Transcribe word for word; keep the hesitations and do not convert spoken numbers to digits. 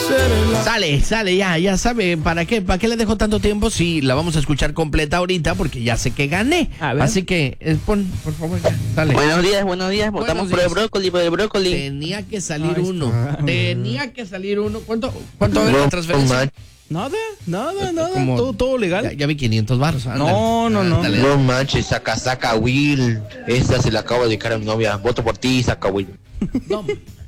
Sale, sale, ya, ya sabe, ¿para qué? ¿Para qué le dejo tanto tiempo? Sí, la vamos a escuchar completa ahorita porque ya sé que gané. Así que, eh, pon, por favor, ya, sale. Buenos días, buenos días, votamos por el brócoli, por el brócoli. Tenía que salir uno, tenía que salir uno. ¿Cuánto, cuánto no, la transferencia? Nada, nada, nada, como, todo, todo legal. Ya, ya vi quinientos baros. No, no, no. Ándale. No manches, saca, saca, Will. Esta se la acabo de dedicar a mi novia. Voto por ti, saca, Will. No.